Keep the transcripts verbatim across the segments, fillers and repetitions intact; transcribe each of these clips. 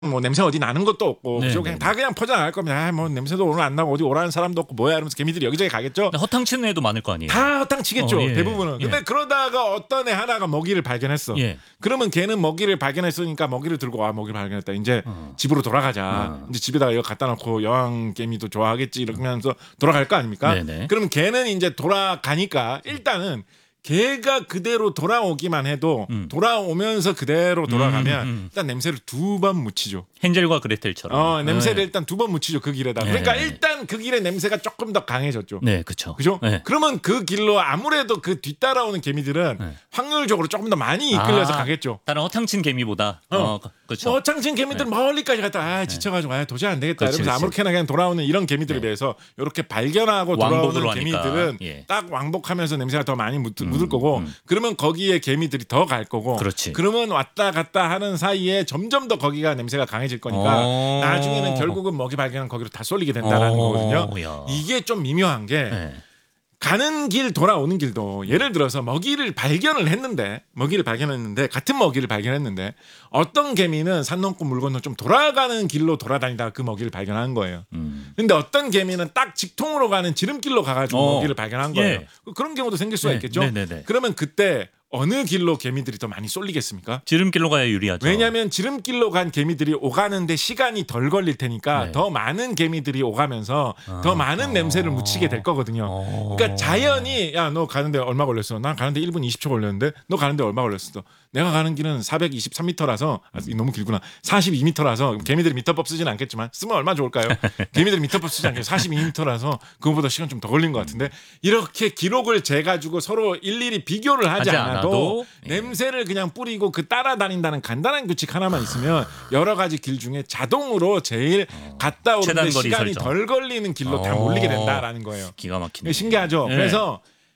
뭐 냄새 어디 나는 것도 없고 네, 그냥 네. 다 그냥 퍼져나갈 겁니다. 아, 뭐 냄새도 오늘 안 나고 어디 오라는 사람도 없고 뭐야 이러면서 개미들이 여기저기 가겠죠. 허탕치는 애도 많을 거 아니에요. 다 허탕치겠죠. 어, 예, 대부분은. 예. 근데 그러다가 어떤 애 하나가 먹이를 발견했어. 예. 그러면 걔는 먹이를 발견했으니까 먹이를 들고 와 먹이를 발견했다. 이제 어. 집으로 돌아가자. 어. 이제 집에다가 이거 갖다 놓고 여왕 개미도 좋아하겠지 이러면서 돌아갈 거 아닙니까? 네네. 그러면 걔는 이제 돌아가니까 일단은 걔가 그대로 돌아오기만 해도 음. 돌아오면서 그대로 돌아가면 음, 음. 일단 냄새를 두 번 묻히죠. 헨젤과 그레텔처럼. 어, 냄새를 네. 일단 두 번 묻히죠. 그 길에다. 네. 그러니까 일단 그 길의 냄새가 조금 더 강해졌죠. 네, 그렇죠. 그죠? 네. 그러면 그 길로 아무래도 그 뒤따라오는 개미들은 네. 확률적으로 조금 더 많이 이끌려서 아, 가겠죠. 다른 허탕친 개미보다. 어. 어, 그렇죠. 뭐 창친 개미들 멀리까지 갔다 아 지쳐가지고 아 도저히 안 되겠다 그렇지, 이러면서 그렇지. 아무렇게나 그냥 돌아오는 이런 개미들에 네. 비해서 이렇게 발견하고 왕복으로 돌아오는 하니까. 개미들은 예. 딱 왕복하면서 냄새가 더 많이 묻, 음, 묻을 거고 음. 그러면 거기에 개미들이 더 갈 거고 그렇지. 그러면 왔다 갔다 하는 사이에 점점 더 거기가 냄새가 강해질 거니까 어. 나중에는 결국은 먹이 발견한 거기로 다 쏠리게 된다라는 어, 거거든요. 야. 이게 좀 미묘한 게 네. 가는 길 돌아오는 길도 예를 들어서 먹이를 발견을 했는데 먹이를 발견했는데 같은 먹이를 발견했는데 어떤 개미는 산 넘고 물 건너 좀 돌아가는 길로 돌아다니다가 그 먹이를 발견한 거예요. 음. 근데 어떤 개미는 딱 직통으로 가는 지름길로 가가지고 어. 먹이를 발견한 거예요. 예. 그런 경우도 생길 수가 네, 있겠죠. 네네네. 그러면 그때 어느 길로 개미들이 더 많이 쏠리겠습니까? 지름길로 가야 유리하죠. 왜냐하면 지름길로 간 개미들이 오가는데 시간이 덜 걸릴 테니까 네. 더 많은 개미들이 오가면서 더 많은 냄새를 묻히게 될 거거든요. 어. 그러니까 자연이 야 너 가는데 얼마 걸렸어? 난 가는데 일 분 이십 초 걸렸는데 너 가는데 얼마 걸렸어? 내가 가는 길은 사백이십삼 미터라서 아, 너무 길구나. 사십이 미터라서 개미들이 미터법 쓰진 않겠지만 쓰면 얼마 좋을까요? 개미들이 미터법 쓰지 않겠죠. 사십이 미터라서 그거보다 시간 좀 더 걸린 것 같은데 이렇게 기록을 재가지고 서로 일일이 비교를 하지, 하지 않아도, 않아도, 예. 냄새를 그냥 뿌리고 그 따라다닌다는 간단한 규칙 하나만 있으면 여러 가지 길 중에 자동으로 제일 갔다 오는데 최단 거리 시간이 설정. 덜 걸리는 길로 다 어. 몰리게 된다라는 거예요. 기가 막히네. 신기하죠. 네. 그래서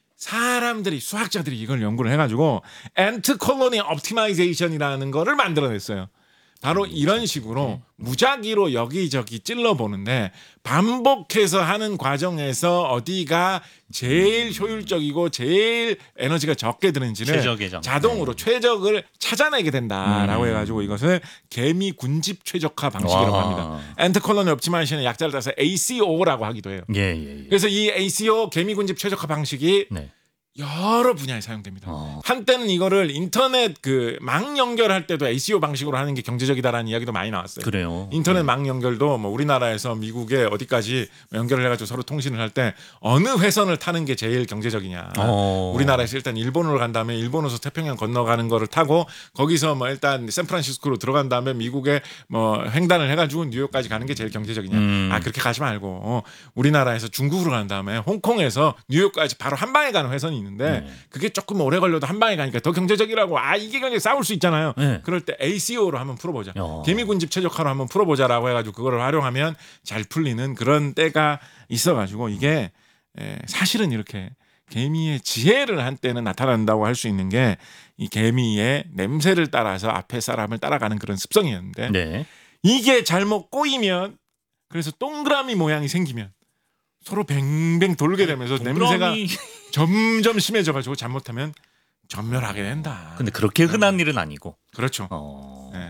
사람들이 수학자들이 이걸 연구를 해가지고 엔트 콜로니 옵티마이제이션이라는 거를 만들어냈어요. 바로 이런 식으로 무작위로 여기저기 찔러보는데 반복해서 하는 과정에서 어디가 제일 효율적이고 제일 에너지가 적게 드는지를 최적의 장. 자동으로 최적을 찾아내게 된다라고 음. 해가지고 이것을 개미 군집 최적화 방식이라고 와. 합니다. 엔트 콜로니 옵티마이제이션의 약자를 따서 에이씨오라고 하기도 해요. 예, 예, 예. 그래서 이 에이씨오 개미 군집 최적화 방식이 네. 여러 분야에 사용됩니다. 어. 한때는 이거를 인터넷 그 망 연결할 때도 에이씨오 방식으로 하는 게 경제적이다라는 이야기도 많이 나왔어요. 그래요. 인터넷 망 연결도 뭐 우리나라에서 미국에 어디까지 연결을 해가지고 서로 통신을 할 때 어느 회선을 타는 게 제일 경제적이냐. 어. 우리나라에서 일단 일본으로 간 다음에 일본에서 태평양 건너가는 거를 타고 거기서 뭐 일단 샌프란시스코로 들어간 다음에 미국에 뭐 횡단을 해가지고 뉴욕까지 가는 게 제일 경제적이냐. 음. 아 그렇게 가지 말고 어, 우리나라에서 중국으로 간 다음에 홍콩에서 뉴욕까지 바로 한 방에 가는 회선이 있는데 네. 그게 조금 오래 걸려도 한 방에 가니까 더 경제적이라고 아 이게 경제 싸울 수 있잖아요. 네. 그럴 때 에이씨오로 한번 풀어보자. 어. 개미군집 최적화로 한번 풀어보자라고 해가지고 그거를 활용하면 잘 풀리는 그런 때가 있어가지고 이게 에, 사실은 이렇게 개미의 지혜를 한때는 나타난다고 할 수 있는 게 이 개미의 냄새를 따라서 앞에 사람을 따라가는 그런 습성이었는데 네. 이게 잘못 꼬이면 그래서 동그라미 모양이 생기면 서로 뱅뱅 돌게 되면서 냄새가 동그라미- 점점 심해져가지고 잘못하면 전멸하게 된다. 근데 그렇게 흔한 일은 아니고. 그렇죠. 어. 네.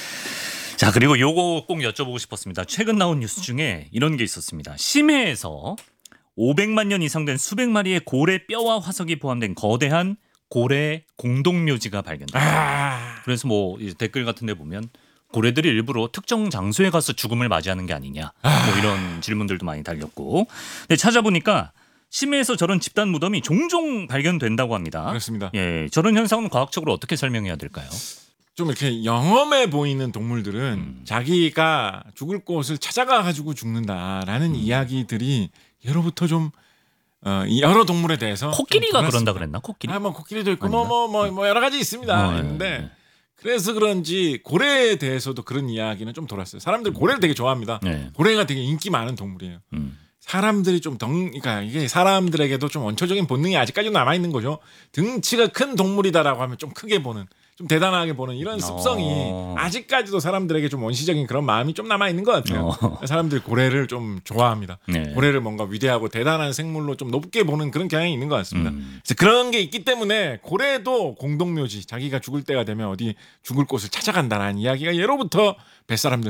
자, 그리고 요거 꼭 여쭤보고 싶었습니다. 최근 나온 뉴스 중에 이런 게 있었습니다. 심해에서 오백만 년 이상 된 수백 마리의 고래 뼈와 화석이 포함된 거대한 고래 공동묘지가 발견됐다. 아, 그래서 뭐 이제 댓글 같은 데 보면 고래들이 일부러 특정 장소에 가서 죽음을 맞이하는 게 아니냐. 뭐 이런 질문들도 많이 달렸고. 근데 찾아보니까 심해에서 저런 집단 무덤이 종종 발견된다고 합니다. 그렇습니다. 예, 저런 현상은 과학적으로 어떻게 설명해야 될까요? 좀 이렇게 영험해 보이는 동물들은 음. 자기가 죽을 곳을 찾아가 가지고 죽는다라는 음. 이야기들이 예로부터 좀 어, 이 여러 동물에 대해서 코끼리가 좀 그런다 돌았습니다. 그랬나? 코끼리? 아, 뭐 코끼리도 있고 아닌가? 뭐 뭐 뭐 뭐 여러 가지 있습니다. 어, 예, 있는데 예. 그래서 그런지 고래에 대해서도 그런 이야기는 좀 돌았어요. 사람들 고래를 되게 좋아합니다. 네. 고래가 되게 인기 많은 동물이에요. 음. 사람들이 좀 덩, 그러니까 이게 사람들에게도 좀 원초적인 본능이 아직까지 남아 있는 거죠. 등치가 큰 동물이다라고 하면 좀 크게 보는 좀 대단하게 보는 이런 습성이 어. 아직까지도 사람들에게 좀 원시적인 그런 마음이 좀 남아 있는 것 같아요. 어. 사람들이 고래를 좀 좋아합니다. 네. 고래를 뭔가 위대하고 대단한 생물로 좀 높게 보는 그런 경향이 있는 것 같습니다. 음. 그래서 그런 게 있기 때문에 고래도 공동묘지, 자기가 죽을 때가 되면 어디 죽을 곳을 찾아간다라는 이야기가 예로부터 뱃사람들